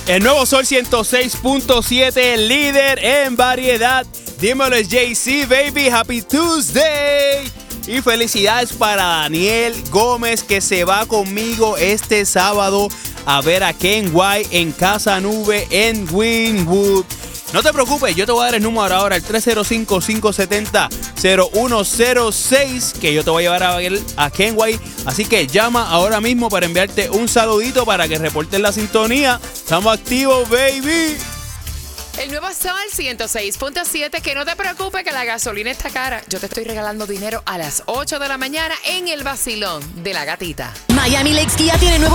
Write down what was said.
El nuevo Sol 106.7, líder en variedad. Dímelo, JC, baby. Happy Tuesday. Y felicidades para Daniel Gómez, que se va conmigo este sábado a ver a Ken White en Casa Nube en Wynwood. No te preocupes, yo te voy a dar el número ahora, el 305-570-0106, que yo te voy a llevar a ver a Ken White. Así que llama ahora mismo para enviarte un saludito para que reportes la sintonía. Estamos activos, baby. El nuevo Sol 106.7, que no te preocupes que la gasolina está cara. Yo te estoy regalando dinero a las 8 de la mañana en el vacilón de la gatita. Miami Lakes Kia tiene nuevo